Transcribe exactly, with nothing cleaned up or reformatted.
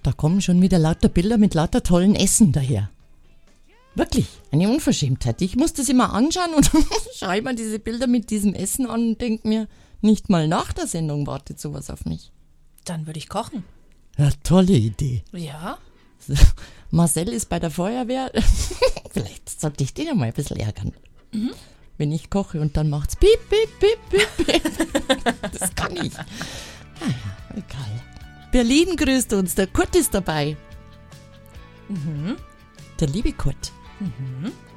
da kommen schon wieder lauter Bilder mit lauter tollen Essen daher. Wirklich, eine Unverschämtheit. Ich muss das immer anschauen und schreibe mir diese Bilder mit diesem Essen an und denke mir, nicht mal nach der Sendung wartet sowas auf mich. Dann würde ich kochen. Ja, tolle Idee. Ja. Marcel ist bei der Feuerwehr. Vielleicht sollte ich den ja mal ein bisschen ärgern. Mhm. Wenn ich koche und dann macht's piep, piep, piep, piep, piep. Das kann ich. Naja, egal. Berlin grüßt uns, der Kurt ist dabei. Mhm. Der liebe Kurt. Mhm.